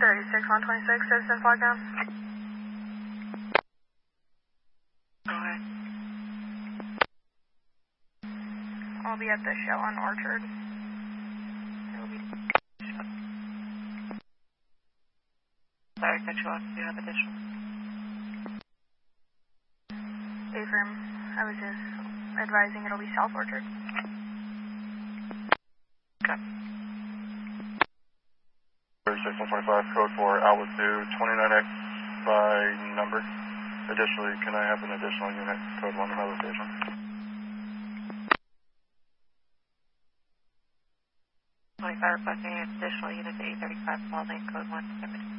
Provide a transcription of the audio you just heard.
36-126, citizen flag down. Go ahead. I'll be at the show on Orchard. Sorry, cut you off. Do you have additional? Affirm. I was just advising it'll be South Orchard. Okay. 36-125, code 4, Outlet 2, 29X by number. Additionally, can I have an additional unit, code 1, another station? Requesting an additional unit to 835 Small Lane, code 1.